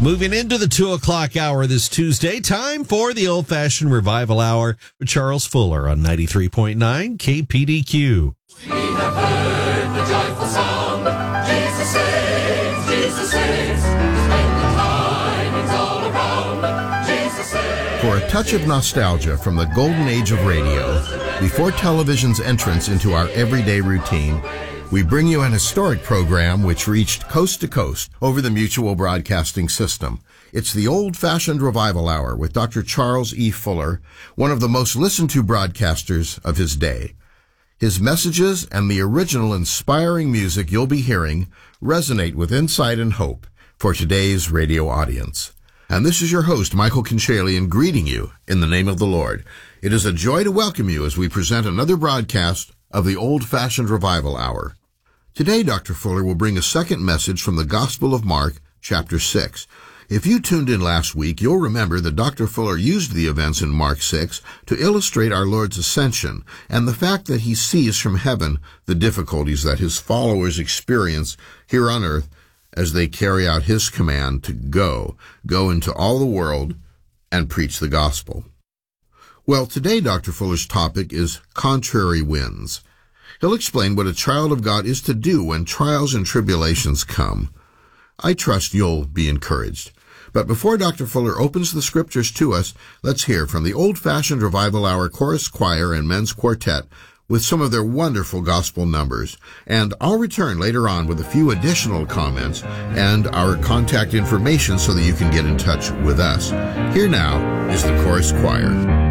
Moving into the 2 o'clock hour this Tuesday, time for the old-fashioned revival hour with Charles Fuller on 93.9 KPDQ. We have heard the joyful song, Jesus saves, Jesus saves, and the tidings all around, Jesus saves. For a touch of nostalgia from the golden age of radio, before television's entrance into our everyday routine, we bring you an historic program which reached coast to coast over the Mutual Broadcasting System. It's the Old-Fashioned Revival Hour with Dr. Charles E. Fuller, one of the most listened to broadcasters of his day. His messages and the original inspiring music you'll be hearing resonate with insight and hope for today's radio audience. And this is your host, Michael Conchalian, greeting you in the name of the Lord. It is a joy to welcome you as we present another broadcast of the Old-Fashioned Revival Hour. Today, Dr. Fuller will bring a second message from the Gospel of Mark, chapter 6. If you tuned in last week, you'll remember that Dr. Fuller used the events in Mark 6 to illustrate our Lord's ascension and the fact that he sees from heaven the difficulties that his followers experience here on earth as they carry out his command to go into all the world and preach the gospel. Well, today Dr. Fuller's topic is contrary winds. He'll explain what a child of God is to do when trials and tribulations come. I trust you'll be encouraged. But before Dr. Fuller opens the scriptures to us, let's hear from the Old-Fashioned Revival Hour Chorus Choir and Men's Quartet with some of their wonderful gospel numbers. And I'll return later on with a few additional comments and our contact information so that you can get in touch with us. Here now is the Chorus Choir.